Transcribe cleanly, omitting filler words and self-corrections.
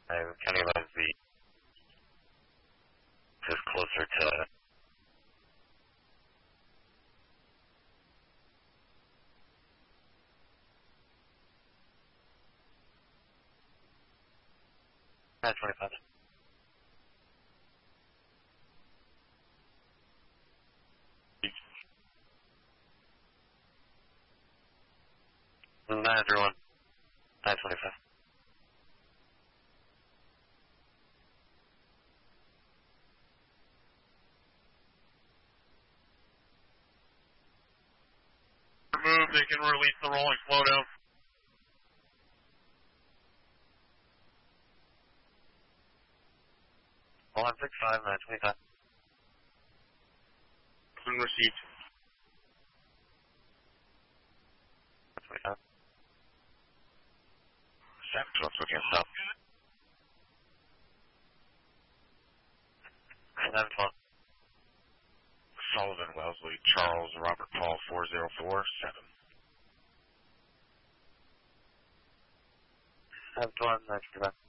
County Line Z is closer to... At 25. Manager 1, 925. Remove, they can release the rolling flow down. 165, 925. Received. 25. Central, looking south. 712. Sullivan, Wellesley, Charles, Robert Paul, 4047. 712, 925.